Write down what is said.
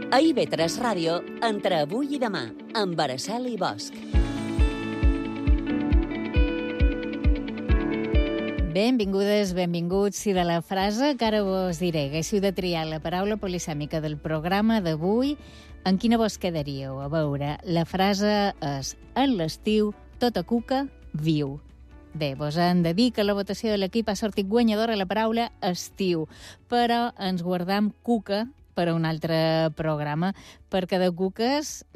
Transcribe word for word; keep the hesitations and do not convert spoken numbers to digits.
A I V tres Ràdio, entre avui i demà, amb Araceli Bosch. Benvingudes, benvinguts. Si de la frase que ara vos diré haguéssiu de triar la paraula polisèmica del programa d'avui, en quina vos quedaríeu? A veure, la frase és en l'estiu, tota cuca viu. Bé, vos hem de dir que la votació de l'equip ha sortit guanyadora la paraula estiu, però ens guardam cuca per a un altre programa, perquè de cuques